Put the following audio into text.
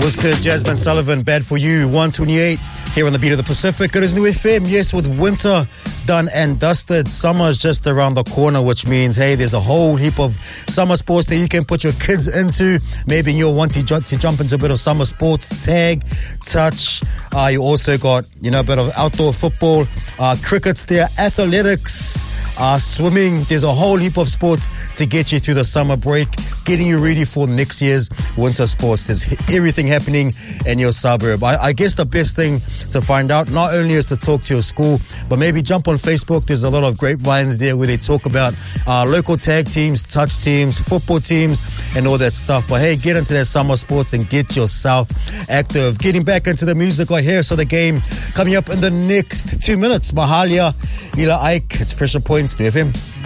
Was good, Jasmine Sullivan, Bad For You, 128 here on the Beat of the Pacific. It is New FM, yes, with winter done and dusted. Summer is just around the corner, which means, hey, there's a whole heap of summer sports that you can put your kids into. Maybe you'll want to jump into a bit of summer sports, tag, touch. You also got, a bit of outdoor football, cricket's there, athletics, swimming. There's a whole heap of sports to get you through the summer break, getting you ready for next year's winter sports. There's everything happening in your suburb. I guess the best thing to find out not only is to talk to your school, but maybe jump on Facebook. There's a lot of grapevines there where they talk about local tag teams, touch teams, football teams, and all that stuff. But hey, get into that summer sports and get yourself active. Getting back into the music right here. So the game coming up in the next 2 minutes. Mahalia, Ila Ike. It's Pressure Points, New FM.